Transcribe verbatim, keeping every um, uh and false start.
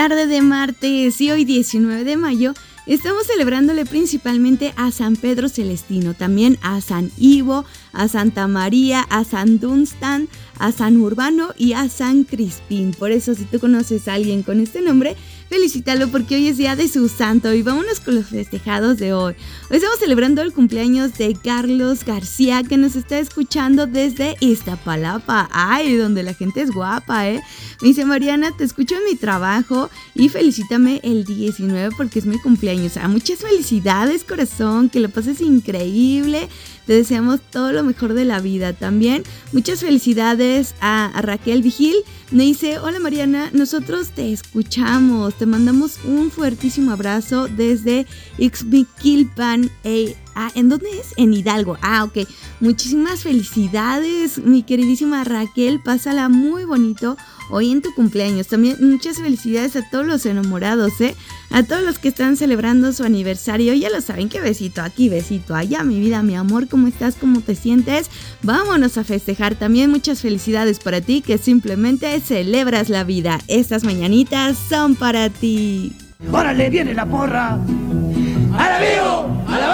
Tarde de martes y hoy diecinueve de mayo estamos celebrándole principalmente a San Pedro Celestino, también a San Ivo, a Santa María, a San Dunstan, a San Urbano y a San Crispín. Por eso, si tú conoces a alguien con este nombre, felicítalo porque hoy es día de su santo. Y vámonos con los festejados de hoy. Hoy estamos celebrando el cumpleaños de Carlos García, que nos está escuchando desde Iztapalapa. Ay, donde la gente es guapa, ¿eh? Me dice: Mariana, te escucho en mi trabajo y felicítame el diecinueve porque es mi cumpleaños. Ah, muchas felicidades, corazón, que lo pases increíble. Te deseamos todo lo mejor de la vida. También muchas felicidades a, a Raquel Vigil. Me dice: hola Mariana, nosotros te escuchamos. Te mandamos un fuertísimo abrazo desde Ixmiquilpan. Eh, ah, ¿en dónde es? En Hidalgo. Ah, ok. Muchísimas felicidades, mi queridísima Raquel. Pásala muy bonito hoy en tu cumpleaños. También muchas felicidades a todos los enamorados, ¿eh? A todos los que están celebrando su aniversario. Ya lo saben, que besito aquí, besito allá, mi vida, mi amor. ¿Cómo estás? ¿Cómo te sientes? Vámonos a festejar. También muchas felicidades para ti, que simplemente celebras la vida. Estas mañanitas son para ti. ¡Órale, viene la porra! ¡A la vivo! ¡A la